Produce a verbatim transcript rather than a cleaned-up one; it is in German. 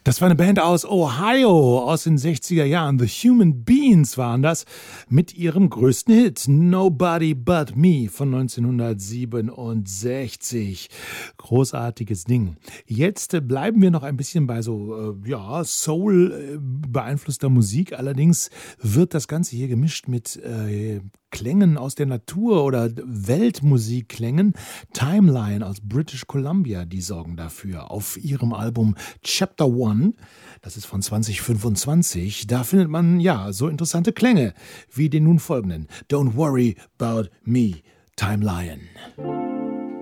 Das war eine Band aus Ohio aus den sechziger Jahren. The Human Beings waren das mit ihrem größten Hit Nobody But Me von neunzehnhundertsiebenundsechzig. Großartiges Ding. Jetzt bleiben wir noch ein bisschen bei so äh, ja, Soul äh, beeinflusster Musik. Allerdings wird das Ganze hier gemischt mit äh, Klängen aus der Natur oder Weltmusikklängen. Timeline aus British Columbia, die sorgen dafür. Auf ihrem Album Chapter One, das ist von zwanzig fünfundzwanzig, da findet man ja so interessante Klänge wie den nun folgenden. Don't Worry About Me, Timeline.